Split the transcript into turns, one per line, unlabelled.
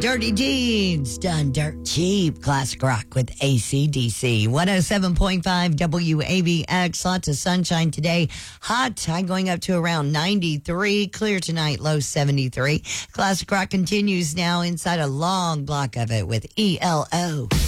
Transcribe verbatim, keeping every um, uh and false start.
Dirty Deeds done dirt cheap. Classic rock with A C D C. one oh seven point five W A B X. Lots of sunshine today. Hot. High going up to around ninety-three. Clear tonight. Low seventy-three. Classic rock continues now inside a long block of it with E L O.